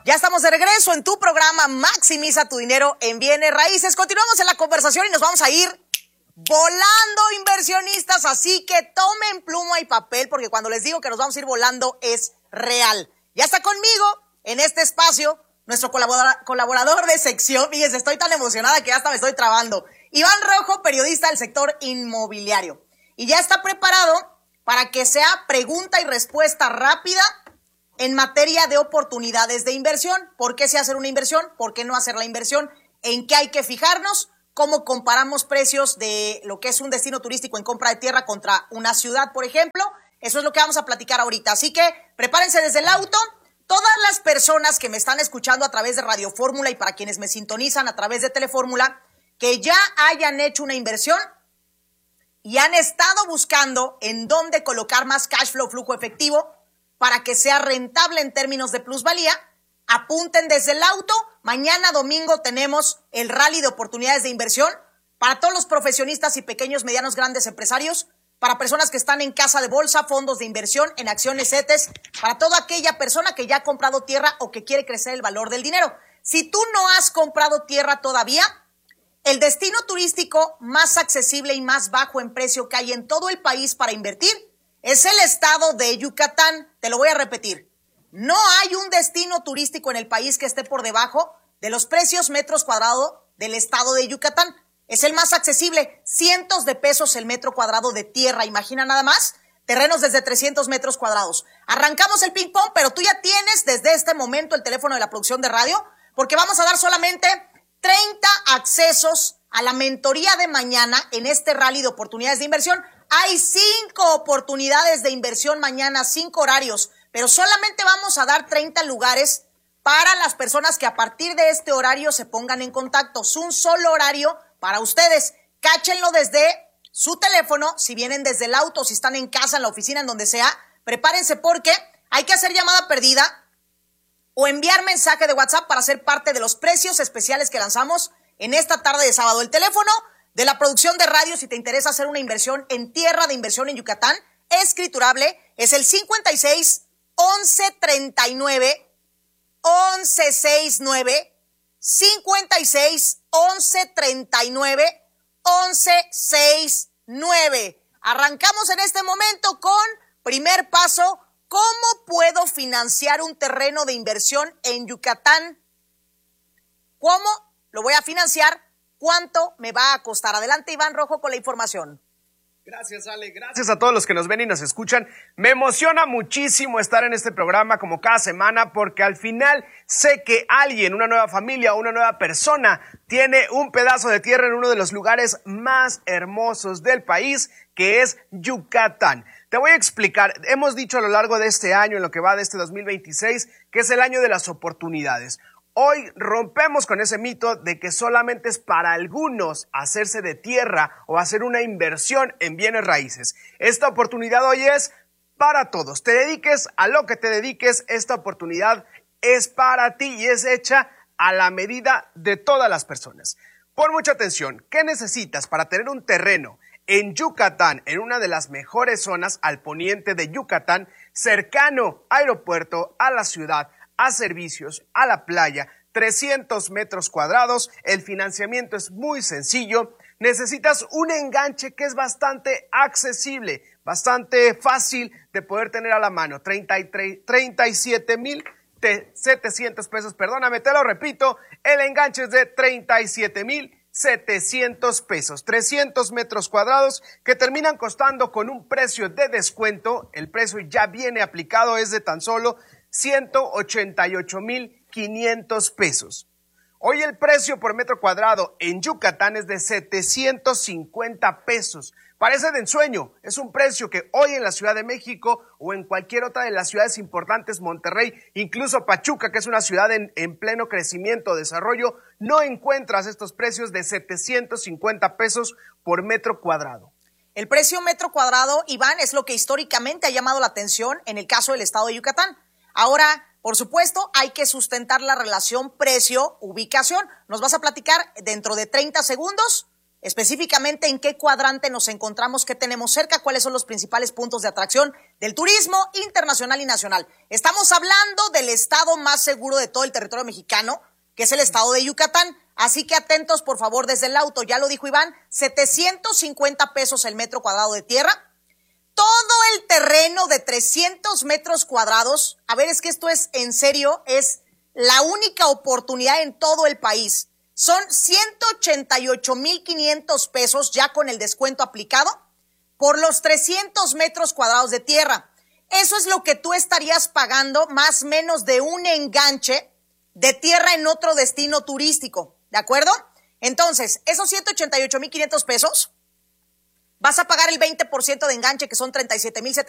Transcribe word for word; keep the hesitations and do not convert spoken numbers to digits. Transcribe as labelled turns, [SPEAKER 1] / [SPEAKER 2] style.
[SPEAKER 1] Ya estamos de regreso en tu programa Maximiza tu dinero en bienes raíces. Continuamos en la conversación y nos vamos a ir volando, inversionistas. Así que tomen pluma y papel, porque cuando les digo que nos vamos a ir volando es real. Ya está conmigo en este espacio nuestro colaborador, colaborador de sección. Fíjense, estoy tan emocionada que hasta me estoy trabando. Iván Rojo, periodista del sector inmobiliario. Y ya está preparado para que sea pregunta y respuesta rápida en materia de oportunidades de inversión. ¿Por qué se hace una inversión? ¿Por qué no hacer la inversión? ¿En qué hay que fijarnos? ¿Cómo comparamos precios de lo que es un destino turístico en compra de tierra contra una ciudad, por ejemplo? Eso es lo que vamos a platicar ahorita. Así que prepárense desde el auto. Todas las personas que me están escuchando a través de Radio Fórmula y para quienes me sintonizan a través de Telefórmula, que ya hayan hecho una inversión y han estado buscando en dónde colocar más cash flow, flujo efectivo, para que sea rentable en términos de plusvalía, apunten desde el auto. Mañana domingo tenemos el rally de oportunidades de inversión para todos los profesionistas y pequeños, medianos, grandes empresarios, para personas que están en casa de bolsa, fondos de inversión, en acciones, CETES, para toda aquella persona que ya ha comprado tierra o que quiere crecer el valor del dinero. Si tú no has comprado tierra todavía, el destino turístico más accesible y más bajo en precio que hay en todo el país para invertir es el estado de Yucatán. Te lo voy a repetir. No hay un destino turístico en el país que esté por debajo de los precios metros cuadrados del estado de Yucatán. Es el más accesible, cientos de pesos el metro cuadrado de tierra. Imagina nada más, terrenos desde trescientos metros cuadrados. Arrancamos el ping pong, pero tú ya tienes desde este momento el teléfono de la producción de radio, porque vamos a dar solamente treinta accesos a la mentoría de mañana en este rally de oportunidades de inversión. Hay cinco oportunidades de inversión mañana, cinco horarios, pero solamente vamos a dar treinta lugares para las personas que a partir de este horario se pongan en contacto. Es un solo horario para ustedes. Cáchenlo desde su teléfono, si vienen desde el auto, si están en casa, en la oficina, en donde sea. Prepárense porque hay que hacer llamada perdida o enviar mensaje de WhatsApp para ser parte de los precios especiales que lanzamos en esta tarde de sábado. El teléfono de la producción de radio, si te interesa hacer una inversión en tierra de inversión en Yucatán, escriturable, es el cincuenta y seis, once, treinta y nueve, once, sesenta y nueve, cincuenta y seis, once, treinta y nueve, once, sesenta y nueve. Arrancamos en este momento con primer paso: ¿cómo puedo financiar un terreno de inversión en Yucatán? ¿Cómo lo voy a financiar? ¿Cuánto me va a costar? Adelante, Iván Rojo, con la información.
[SPEAKER 2] Gracias, Ale. Gracias a todos los que nos ven y nos escuchan. Me emociona muchísimo estar en este programa como cada semana, porque al final sé que alguien, una nueva familia o una nueva persona, tiene un pedazo de tierra en uno de los lugares más hermosos del país, que es Yucatán. Te voy a explicar. Hemos dicho a lo largo de este año, en lo que va de este dos mil veintiséis, que es el año de las oportunidades. Hoy rompemos con ese mito de que solamente es para algunos hacerse de tierra o hacer una inversión en bienes raíces. Esta oportunidad hoy es para todos. Te dediques a lo que te dediques, esta oportunidad es para ti y es hecha a la medida de todas las personas. Pon mucha atención. ¿Qué necesitas para tener un terreno en Yucatán, en una de las mejores zonas al poniente de Yucatán, cercano al aeropuerto, a la ciudad, a servicios, a la playa, trescientos metros cuadrados? El financiamiento es muy sencillo. Necesitas un enganche que es bastante accesible, bastante fácil de poder tener a la mano. treinta y tres, treinta y siete mil setecientos pesos, perdóname, te lo repito, el enganche es de treinta y siete mil setecientos pesos, trescientos metros cuadrados que terminan costando, con un precio de descuento, el precio ya viene aplicado, es de tan solo ciento ochenta y ocho mil quinientos pesos. Hoy el precio por metro cuadrado en Yucatán es de setecientos cincuenta pesos. Parece de ensueño, es un precio que hoy en la Ciudad de México o en cualquier otra de las ciudades importantes, Monterrey, incluso Pachuca, que es una ciudad en, en pleno crecimiento, desarrollo, no encuentras estos precios de setecientos cincuenta pesos por metro cuadrado.
[SPEAKER 1] El precio metro cuadrado, Iván, es lo que históricamente ha llamado la atención en el caso del estado de Yucatán. Ahora, por supuesto, hay que sustentar la relación precio-ubicación. Nos vas a platicar dentro de treinta segundos específicamente en qué cuadrante nos encontramos, qué tenemos cerca, cuáles son los principales puntos de atracción del turismo internacional y nacional. Estamos hablando del estado más seguro de todo el territorio mexicano, que es el estado de Yucatán. Así que atentos, por favor, desde el auto. Ya lo dijo Iván, setecientos cincuenta pesos el metro cuadrado de tierra. Todo el terreno de trescientos metros cuadrados. A ver, es que esto es en serio, es la única oportunidad en todo el país. Son ciento ochenta y ocho mil quinientos pesos ya con el descuento aplicado por los trescientos metros cuadrados de tierra. Eso es lo que tú estarías pagando más o menos de un enganche de tierra en otro destino turístico. ¿De acuerdo? Entonces, esos ciento ochenta y ocho mil quinientos pesos, vas a pagar el veinte por ciento de enganche, que son treinta y siete mil setecientos